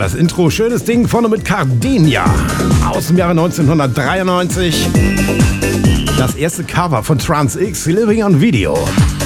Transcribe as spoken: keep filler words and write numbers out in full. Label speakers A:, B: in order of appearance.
A: das Intro, schönes Ding, vorne mit Cardenia aus dem Jahre neunzehnhundertdreiundneunzig. Das erste Cover von Trans X, Living on Video.